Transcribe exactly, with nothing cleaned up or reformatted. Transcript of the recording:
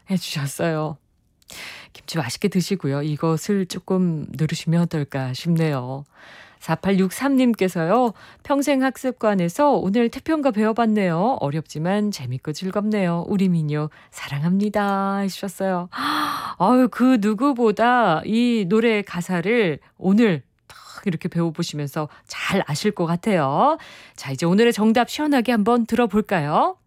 해 주셨어요. 김치 맛있게 드시고요. 이것을 조금 누르시면 어떨까 싶네요. 사팔육삼 님께서요. 평생 학습관에서 오늘 태평가 배워봤네요. 어렵지만 재밌고 즐겁네요. 우리 민요 사랑합니다 해주셨어요. 아유, 그 누구보다 이 노래 가사를 오늘 딱 이렇게 배워보시면서 잘 아실 것 같아요. 자, 이제 오늘의 정답 시원하게 한번 들어볼까요?